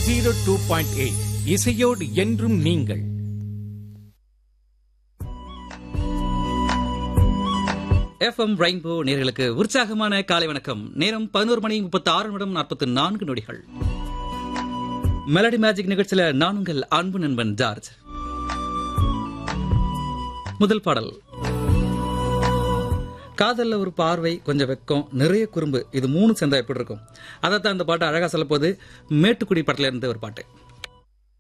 102.8 இசையோடு என்றும் நீங்கள். FM ரெயின்போ நேயர்களுக்கு உற்சாகமான காலை வணக்கம். நேரம் 11:36 மெலடி மேஜிக் நிகழ்ச்சியில நான் உங்கள் அன்பு நண்பன் ஜார்ஜ். முதல் பாடல், காதல்ல ஒரு பார்வை, கொஞ்சம் வெக்கம், நிறைய குறும்பு, இது 3 சேர்ந்தா எப்படி இருக்கும்? அதைத்தான் இந்த பாட்டு அழகா சொல்ல போது. மேட்டுக்குடி படத்துல இருந்து ஒரு பாட்டு.